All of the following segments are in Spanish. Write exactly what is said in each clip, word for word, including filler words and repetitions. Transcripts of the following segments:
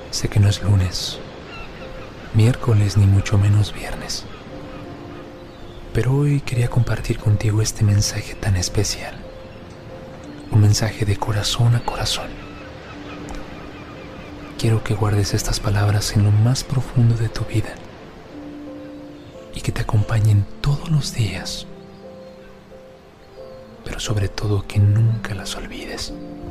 Sé que no es lunes, miércoles ni mucho menos viernes, pero hoy quería compartir contigo este mensaje tan especial, un mensaje de corazón a corazón. Quiero que guardes estas palabras en lo más profundo de tu vida y que te acompañen todos los días, pero sobre todo que nunca las olvides.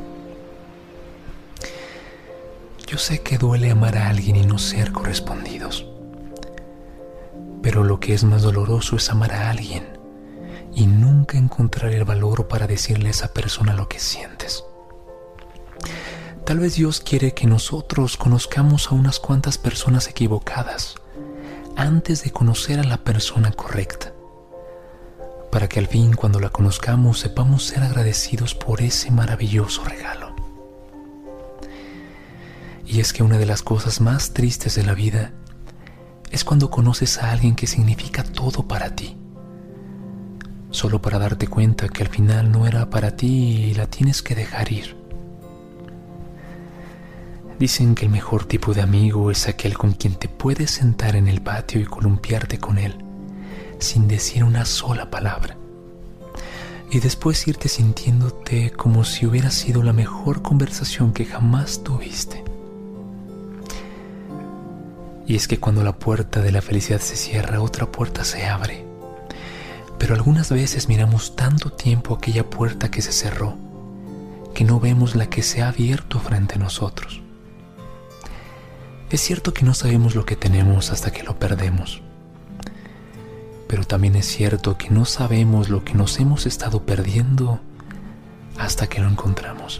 Yo sé que duele amar a alguien y no ser correspondidos, pero lo que es más doloroso es amar a alguien y nunca encontrar el valor para decirle a esa persona lo que sientes. Tal vez Dios quiere que nosotros conozcamos a unas cuantas personas equivocadas antes de conocer a la persona correcta, para que al fin, cuando la conozcamos, sepamos ser agradecidos por ese maravilloso regalo. Y es que una de las cosas más tristes de la vida es cuando conoces a alguien que significa todo para ti, solo para darte cuenta que al final no era para ti y la tienes que dejar ir. Dicen que el mejor tipo de amigo es aquel con quien te puedes sentar en el patio y columpiarte con él, sin decir una sola palabra, y después irte sintiéndote como si hubiera sido la mejor conversación que jamás tuviste. Y es que cuando la puerta de la felicidad se cierra, otra puerta se abre. Pero algunas veces miramos tanto tiempo aquella puerta que se cerró, que no vemos la que se ha abierto frente a nosotros. Es cierto que no sabemos lo que tenemos hasta que lo perdemos. Pero también es cierto que no sabemos lo que nos hemos estado perdiendo hasta que lo encontramos.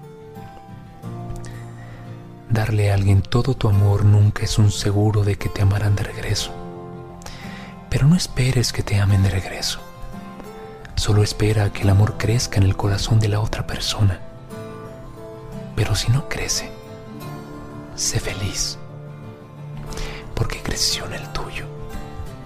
Darle a alguien todo tu amor nunca es un seguro de que te amarán de regreso. Pero no esperes que te amen de regreso. Solo espera que el amor crezca en el corazón de la otra persona. Pero si no crece, sé feliz, porque creció en el tuyo.